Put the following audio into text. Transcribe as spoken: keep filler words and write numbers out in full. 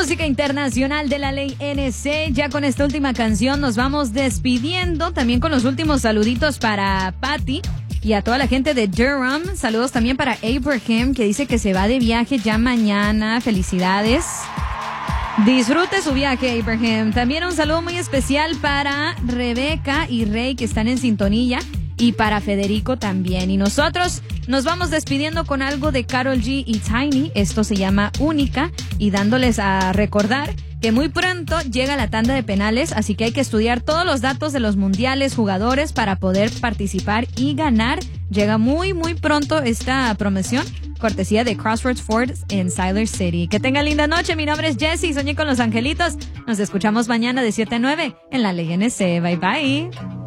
música internacional de la ley N C. Ya con esta última canción nos vamos despidiendo. También con los últimos saluditos para Patty y a toda la gente de Durham. Saludos también para Abraham, que dice que se va de viaje ya mañana. Felicidades. Disfrute su viaje, Abraham. También un saludo muy especial para Rebeca y Rey, que están en sintonía. Y para Federico también. Y nosotros nos vamos despidiendo con algo de Karol G y Tiny. Esto se llama Única. Y dándoles a recordar que muy pronto llega la tanda de penales. Así que hay que estudiar todos los datos de los mundiales, jugadores, para poder participar y ganar. Llega muy, muy pronto esta promoción. Cortesía de Crossroads Ford en Siler City. Que tengan linda noche. Mi nombre es Jessie. Soñé con los angelitos. Nos escuchamos mañana de siete a nueve en la ley N C. Bye, bye.